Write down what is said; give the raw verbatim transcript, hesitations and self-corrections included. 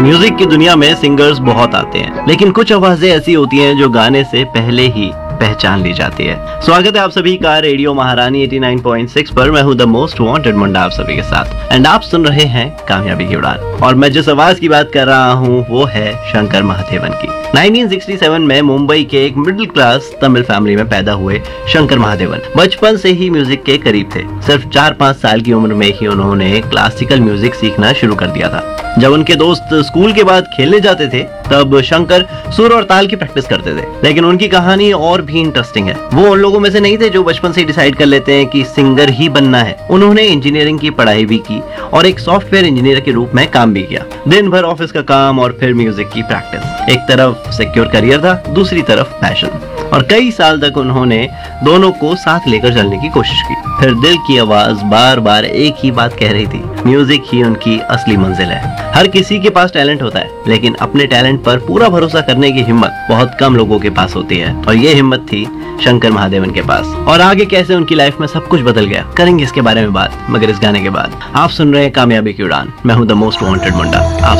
Music की दुनिया में सिंगर्स बहुत आते हैं, लेकिन कुछ आवाजें ऐसी होती हैं जो गाने से पहले ही पहचान ली जाती है। स्वागत है आप सभी का रेडियो महारानी नवासी पॉइंट छह पर। मैं हूं द मोस्ट वांटेड मुंडा आप सभी के साथ, एंड आप सुन रहे हैं कामयाबी की उड़ान। और मैं जिस आवाज की बात कर रहा हूं वो है शंकर महादेवन की। उन्नीस सौ सरसठ में मुंबई के एक मिडिल क्लास तमिल फैमिली में पैदा हुए शंकर महादेवन बचपन से ही म्यूजिक के करीब थे। सिर्फ चार पाँच साल की उम्र में ही उन्होंने क्लासिकल म्यूजिक सीखना शुरू कर दिया था। जब उनके दोस्त स्कूल के बाद खेलने जाते थे तब शंकर सुर और ताल की प्रैक्टिस करते थे। लेकिन उनकी कहानी और भी इंटरेस्टिंग है। वो उन लोगों में से नहीं थे जो बचपन से डिसाइड कर लेते हैं कि सिंगर ही बनना है। उन्होंने इंजीनियरिंग की पढ़ाई भी की और एक सॉफ्टवेयर इंजीनियर के रूप में काम भी किया। दिन भर ऑफिस का काम और फिर म्यूजिक की प्रैक्टिस। एक तरफ सिक्योर करियर था, दूसरी तरफ पैशन। और कई साल तक उन्होंने दोनों को साथ लेकर चलने की कोशिश की। फिर दिल की आवाज बार बार एक ही बात कह रही थी, म्यूजिक ही उनकी असली मंजिल है। हर किसी के पास टैलेंट होता है, लेकिन अपने टैलेंट पर पूरा भरोसा करने की हिम्मत बहुत कम लोगों के पास होती है। और ये हिम्मत थी शंकर महादेवन के पास। और आगे कैसे उनकी लाइफ में सब कुछ बदल गया, करेंगे इसके बारे में बात, मगर इस गाने के बाद। आप सुन रहे हैं कामयाबी की उड़ान। मैं हूं द मोस्ट वांटेड मुंडा। आप